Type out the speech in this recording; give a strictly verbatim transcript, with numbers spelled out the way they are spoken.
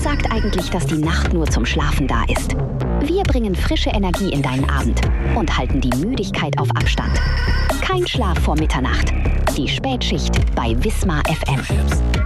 sagt eigentlich, dass die Nacht nur zum Schlafen da ist? Wir bringen frische Energie in deinen Abend und halten die Müdigkeit auf Abstand. Kein Schlaf vor Mitternacht. Die Spätschicht bei Wismar F M.